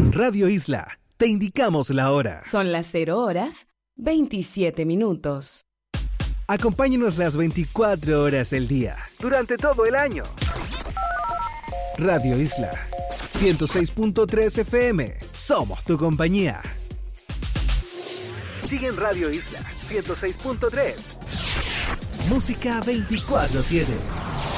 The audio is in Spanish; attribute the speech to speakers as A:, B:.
A: En Radio Isla te indicamos la hora.
B: Son las 0:27.
A: Acompáñenos las 24 horas del día, durante todo el año. Radio Isla 106.3 FM. Somos tu compañía. Sigue en Radio Isla 106.3. Música 24/7.